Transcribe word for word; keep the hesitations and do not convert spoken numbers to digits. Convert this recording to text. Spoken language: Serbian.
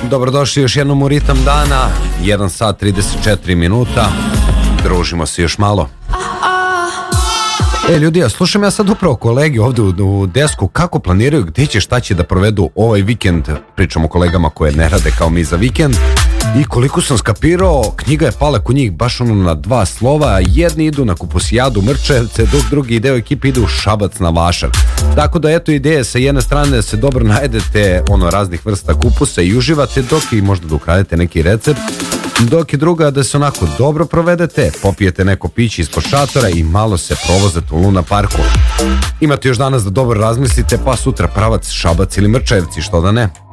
Dobrodošli još jednom u Ritam dana, jedan sat trideset četiri minuta, družimo se još malo. E ljudi, ja slušam ja sad upravo kolegi ovdje u, u desku kako planiraju gdje će, šta će da provedu ovaj vikend. Pričam o kolegama koje ne rade kao mi za vikend. I koliko sam skapirao, knjiga je pala kod njih baš ono na dva slova. Jedni idu na Kupusijadu Mrčevce, dok drugi deo ekipe idu u Šabac na Vašar. Tako da eto ideje sa jedne strane da se dobro najedete ono raznih vrsta kupusa i uživate, dok i možda da ukradete neki recept, dok je druga da se onako dobro provedete, popijete neko piće ispod šatora i malo se provozete u Luna parku. Imate još danas da dobro razmislite, pa sutra pravac Šabac ili Mrčevci, što da ne.